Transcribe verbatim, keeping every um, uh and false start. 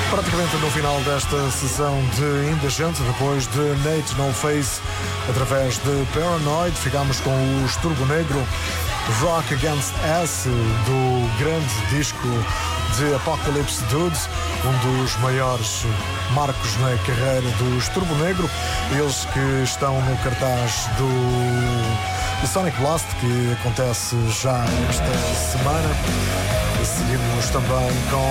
Praticamente no final desta sessão de Indecente, depois de Nate No Face, através de Paranoid, ficámos com os Turbo Negro, Rock Against S, do grande disco de Apocalypse Dudes, um dos maiores marcos na carreira dos Turbo Negro, eles que estão no cartaz do, do Sonic Blast, que acontece já esta semana. Seguimos também com